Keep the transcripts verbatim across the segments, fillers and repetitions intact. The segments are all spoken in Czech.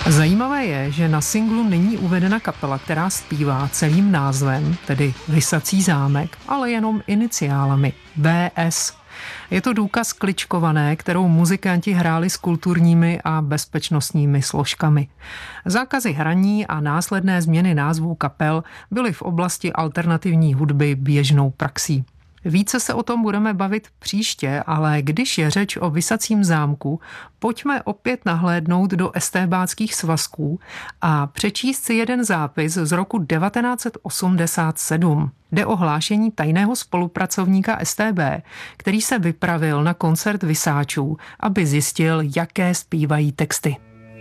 Zajímavé je, že na singlu není uvedena kapela, která zpívá celým názvem, tedy Visací zámek, ale jenom iniciálami V S. Je to důkaz kličkované, kterou muzikanti hráli s kulturními a bezpečnostními složkami. Zákazy hraní a následné změny názvů kapel byly v oblasti alternativní hudby běžnou praxí. Více se o tom budeme bavit příště, ale když je řeč o Visacím zámku, pojďme opět nahlédnout do estébáckých svazků a přečíst si jeden zápis z roku devatenáct set osmdesát sedm. Jde o hlášení tajného spolupracovníka S T B, který se vypravil na koncert visáčů, aby zjistil, jaké zpívají texty.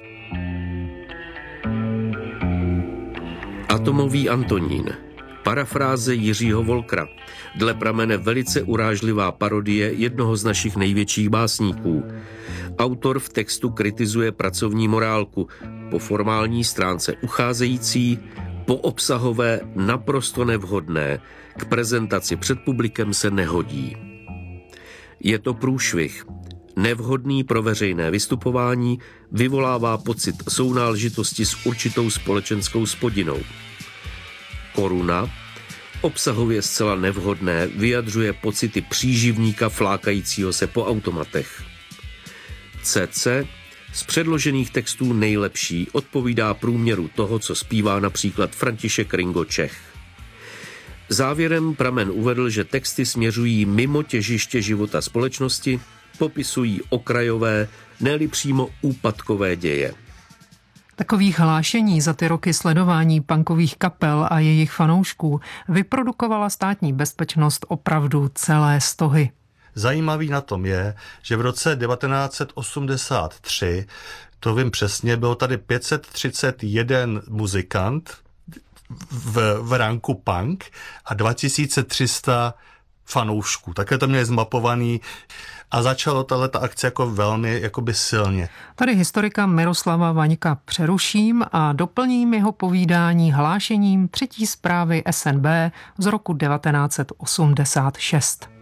Atomový Antonín. Parafráze Jiřího Wolkera. Dle pramene velice urážlivá parodie jednoho z našich největších básníků. Autor v textu kritizuje pracovní morálku, po formální stránce ucházející, po obsahové naprosto nevhodné, k prezentaci před publikem se nehodí. Je to průšvih. Nevhodný pro veřejné vystupování, vyvolává pocit sounáležitosti s určitou společenskou spodinnou. Koruna, obsahově zcela nevhodné, vyjadřuje pocity příživníka flákajícího se po automatech. C C, z předložených textů nejlepší, odpovídá průměru toho, co zpívá například František Ringo Čech. Závěrem pramen uvedl, že texty směřují mimo těžiště života společnosti, popisují okrajové, ne-li přímo úpadkové děje. Takových hlášení za ty roky sledování punkových kapel a jejich fanoušků vyprodukovala Státní bezpečnost opravdu celé stohy. Zajímavý na tom je, že v roce devatenáct set osmdesát tři, to vím přesně, bylo tady pět set třicet jedna muzikant v, v ranku punk a dva tisíce tři sta fanoušků. Takhle to měli zmapovaný a začalo tato akce jako velmi jakoby silně. Tady historika Miroslava Vaňka přeruším a doplním jeho povídání hlášením třetí zprávy S N B z roku devatenáct set osmdesát šest.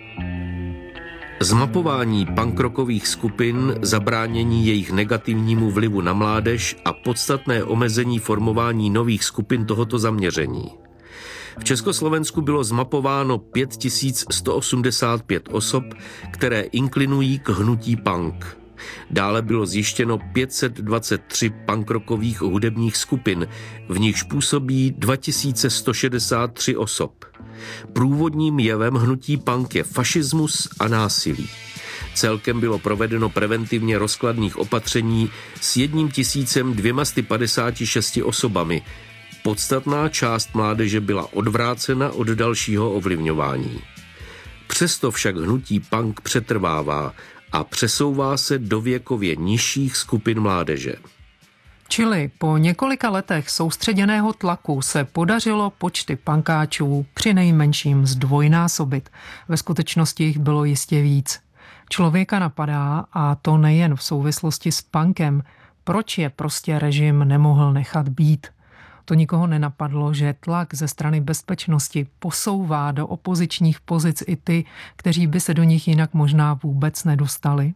Zmapování punkrockových skupin, zabránění jejich negativnímu vlivu na mládež a podstatné omezení formování nových skupin tohoto zaměření. V Československu bylo zmapováno pět tisíc sto osmdesát pět osob, které inklinují k hnutí punk. Dále bylo zjištěno pět set dvacet tři punkrockových hudebních skupin, v nichž působí dva tisíce sto šedesát tři osob. Průvodním jevem hnutí punk je fašismus a násilí. Celkem bylo provedeno preventivně rozkladných opatření s jedním tisícem dvěma sty padesáti šesti osobami. Podstatná část mládeže byla odvrácena od dalšího ovlivňování. Přesto však hnutí punk přetrvává a přesouvá se do věkově nižších skupin mládeže. Čili po několika letech soustředěného tlaku se podařilo počty punkáčů přinejmenším zdvojnásobit. Ve skutečnosti jich bylo jistě víc. Člověka napadá, a to nejen v souvislosti s punkem, proč je prostě režim nemohl nechat být. To nikoho nenapadlo, že tlak ze strany bezpečnosti posouvá do opozičních pozic i ty, kteří by se do nich jinak možná vůbec nedostali.